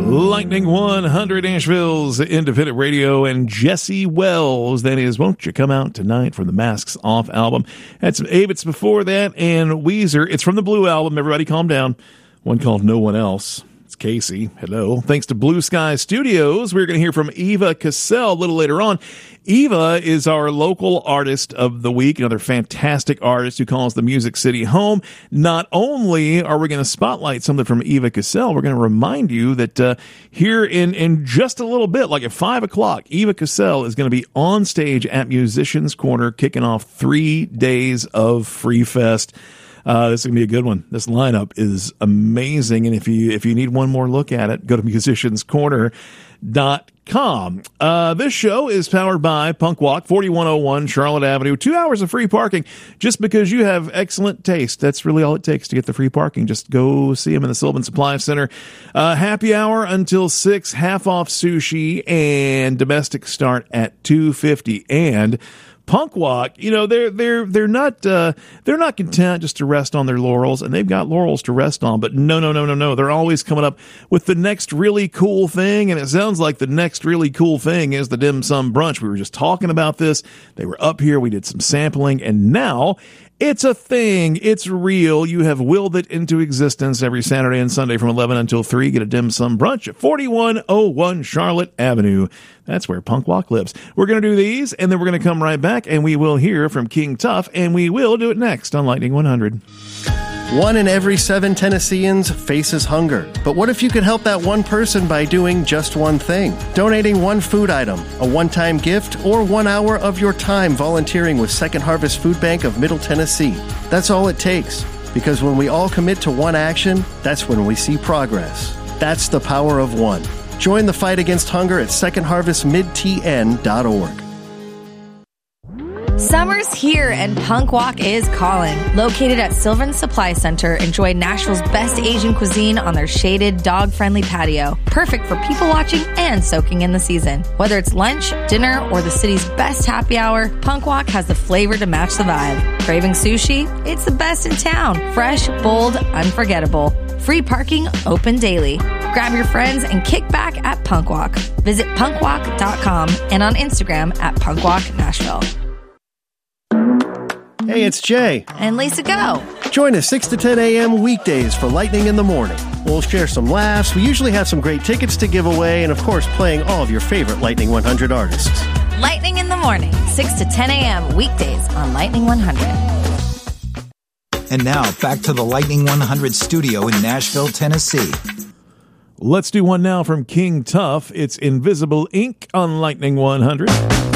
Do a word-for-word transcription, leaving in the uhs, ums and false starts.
Lightning one hundred, Nashville's independent radio, and Jesse Wells, that is Won't You Come Out Tonight from the Masks Off album. Had some Avets before that, and Weezer. It's from the Blue album. Everybody calm down. One called No One Else. It's Casey. Hello. Thanks to Blue Sky Studios. We're going to hear from Eva Cassell a little later on. Eva is our local artist of the week, another fantastic artist who calls the Music City home. Not only are we going to spotlight something from Eva Cassell, we're going to remind you that uh, here in, in just a little bit, like at five o'clock, Eva Cassell is going to be on stage at Musicians Corner, kicking off three days of Free Fest. Uh, this is going to be a good one. This lineup is amazing. And if you if you need one more look at it, go to musicians corner dot com. Uh, this show is powered by Punk Walk, forty-one oh one Charlotte Avenue. Two hours of free parking just because you have excellent taste. That's really all it takes to get the free parking. Just go see them in the Sylvan Supply Center. Uh, happy hour until six, half off sushi, and domestic start at two fifty. And Punk Walk, you know, they're they're they're not uh, they're not content just to rest on their laurels, and they've got laurels to rest on. But no, no, no, no, no. They're always coming up with the next really cool thing, and it sounds like the next really cool thing is the dim sum brunch. We were just talking about this. They were up here. We did some sampling, and now it's a thing. It's real. You have willed it into existence every Saturday and Sunday from eleven until three. Get a dim sum brunch at forty-one oh one Charlotte Avenue. That's where Punk Walk lives. We're going to do these, and then we're going to come right back, and we will hear from King Tuff, and we will do it next on Lightning one hundred. One in every seven Tennesseans faces hunger. But what if you could help that one person by doing just one thing? Donating one food item, a one-time gift, or one hour of your time volunteering with Second Harvest Food Bank of Middle Tennessee. That's all it takes. Because when we all commit to one action, that's when we see progress. That's the power of one. Join the fight against hunger at second harvest mid t n dot org. Summer's here and Punk Walk is calling. Located at Sylvan Supply Center, enjoy Nashville's best Asian cuisine on their shaded, dog-friendly patio. Perfect for people watching and soaking in the season. Whether it's lunch, dinner, or the city's best happy hour, Punk Walk has the flavor to match the vibe. Craving sushi? It's the best in town. Fresh, bold, unforgettable. Free parking, open daily. Grab your friends and kick back at Punk Walk. Visit punk walk dot com and on Instagram at Punk Walk Nashville. Hey, it's Jay. And Lisa Go. Join us six to ten a.m. weekdays for Lightning in the Morning. We'll share some laughs. We usually have some great tickets to give away, and of course, playing all of your favorite Lightning one hundred artists. Lightning in the Morning, six to ten a.m. weekdays on Lightning one hundred. And now, back to the Lightning one hundred studio in Nashville, Tennessee. Let's do one now from King Tuff. It's Invisible Ink on Lightning one hundred.